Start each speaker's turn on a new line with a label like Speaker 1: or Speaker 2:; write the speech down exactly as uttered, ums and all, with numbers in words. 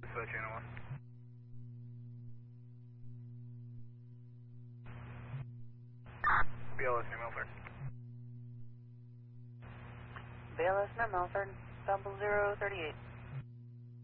Speaker 1: So channel one. B L S New Milford.
Speaker 2: B L S New Milford, double zero thirty-eight.